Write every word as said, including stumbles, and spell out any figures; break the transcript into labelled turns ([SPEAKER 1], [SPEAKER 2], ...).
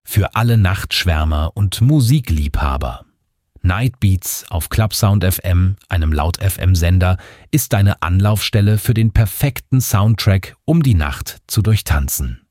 [SPEAKER 1] Für alle Nachtschwärmer und Musikliebhaber. Nightbeats auf Clubsound F M, einem Laut-F M-Sender, ist deine Anlaufstelle für den perfekten Soundtrack, um die Nacht zu durchtanzen.